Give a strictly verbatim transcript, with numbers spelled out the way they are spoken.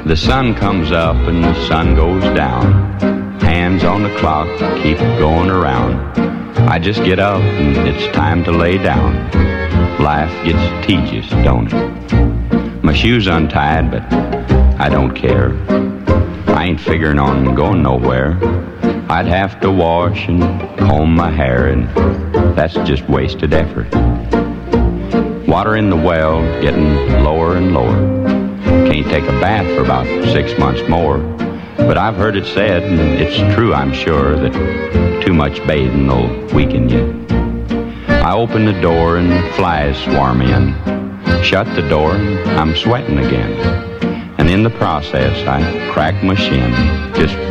The sun comes up and the sun goes down. Hands on the clock, keep going around. I just get up and it's time to lay down. Life gets tedious, don't it? My shoe's untied, but I don't care. I ain't figuring on going nowhere. I'd have to wash and comb my hair, and that's just wasted effort. Water in the well getting lower and lower. Can't take a bath for about six months more. But I've heard it said, and it's true I'm sure, that too much bathing will weaken you. I open the door and flies swarm in. Shut the door and I'm sweating again. And in the process I crack my shin, just